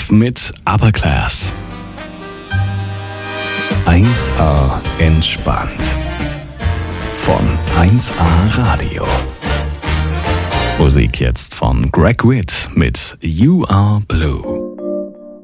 auf mit Upperclass. 1A entspannt. Von 1A Radio. Musik jetzt von Greg Witt mit You Are Blue.